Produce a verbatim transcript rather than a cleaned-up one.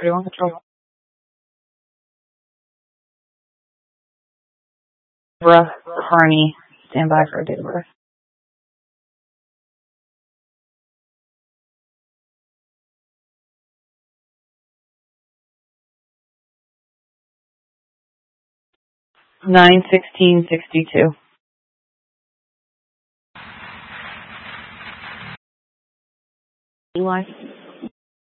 thirty-one control. Bruh, Carney, stand by for a date of birth. nine sixteen sixty-two. Eli.